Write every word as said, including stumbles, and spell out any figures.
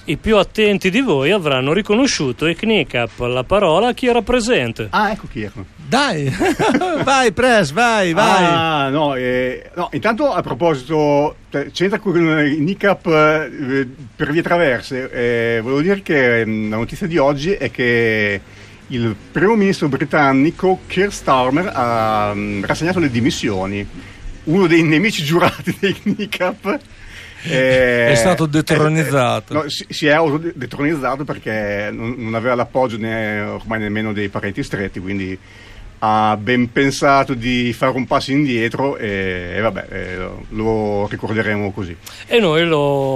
I più attenti di voi avranno riconosciuto e Kneecap la parola chi era presente. Ah, ecco chi era. Dai, vai Press, vai, vai. Ah, no, eh, no, intanto a proposito, c'entra con il Kneecap eh, per vie traverse, eh, volevo dire che mh, la notizia di oggi è che il primo ministro britannico Keir Starmer ha mh, rassegnato le dimissioni. Uno dei nemici giurati dei Kneecap Eh, è stato detronizzato. Eh, no, si, si è autodetronizzato perché non, non aveva l'appoggio né, ormai nemmeno dei parenti stretti, quindi ha ben pensato di fare un passo indietro e, e vabbè, eh, lo ricorderemo così. E noi lo